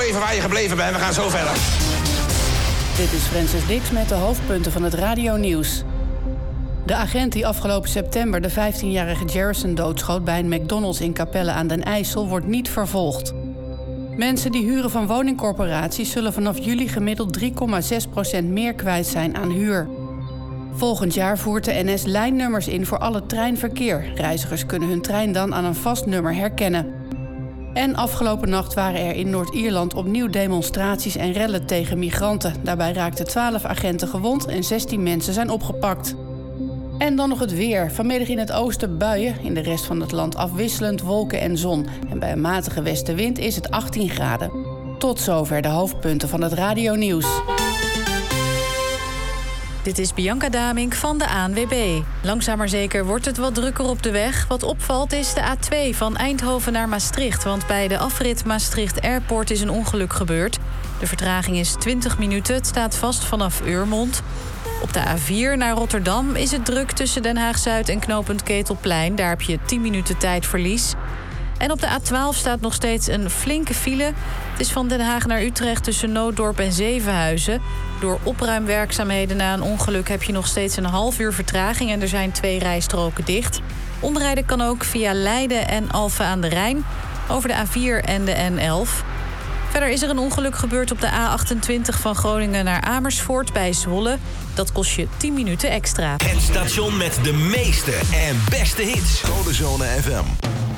even waar je gebleven bent. We gaan zo verder. Dit is Francis Dix met de hoofdpunten van het radionieuws. De agent die afgelopen september de 15-jarige Jarrison doodschoot bij een McDonald's in Capelle aan den IJssel wordt niet vervolgd. Mensen die huren van woningcorporaties zullen vanaf juli gemiddeld 3,6% meer kwijt zijn aan huur. Volgend jaar voert de NS lijnnummers in voor alle treinverkeer. Reizigers kunnen hun trein dan aan een vast nummer herkennen. En afgelopen nacht waren er in Noord-Ierland opnieuw demonstraties en rellen tegen migranten. Daarbij raakten 12 agenten gewond en 16 mensen zijn opgepakt. En dan nog het weer. Vanmiddag in het oosten buien, in de rest van het land afwisselend wolken en zon. En bij een matige westenwind is het 18 graden. Tot zover de hoofdpunten van het radionieuws. Dit is Bianca Damink van de ANWB. Langzaam maar zeker wordt het wat drukker op de weg. Wat opvalt is de A2 van Eindhoven naar Maastricht. Want bij de afrit Maastricht Airport is een ongeluk gebeurd. De vertraging is 20 minuten. Het staat vast vanaf Urmond. Op de A4 naar Rotterdam is het druk tussen Den Haag-Zuid en knooppunt Ketelplein. Daar heb je 10 minuten tijdverlies. En op de A12 staat nog steeds een flinke file. Het is van Den Haag naar Utrecht tussen Nooddorp en Zevenhuizen. Door opruimwerkzaamheden na een ongeluk heb je nog steeds een half uur vertraging en er zijn 2 rijstroken dicht. Omrijden kan ook via Leiden en Alphen aan de Rijn over de A4 en de N11. Verder is er een ongeluk gebeurd op de A28 van Groningen naar Amersfoort bij Zwolle. Dat kost je 10 minuten extra. Het station met de meeste en beste hits. Codezone FM.